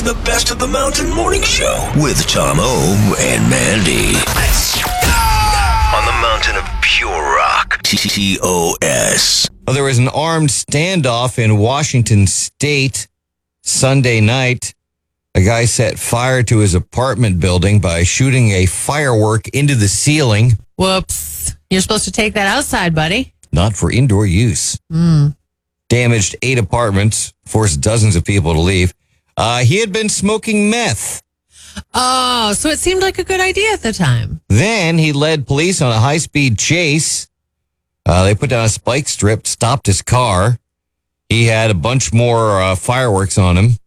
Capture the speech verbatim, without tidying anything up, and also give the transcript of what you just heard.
to the Best of the Mountain Morning Show with Tom O and Mandy. On the mountain of pure rock. T O S. Well, there was an armed standoff in Washington State Sunday night. A guy set fire to his apartment building by shooting a firework into the ceiling. Whoops. You're supposed to take that outside, buddy. Not for indoor use. Mm. Damaged eight apartments, forced dozens of people to leave. Uh, he had been smoking meth. Oh, so it seemed like a good idea at the time. Then he led police on a high-speed chase. Uh, they put down a spike strip, stopped his car. He had a bunch more uh, fireworks on him.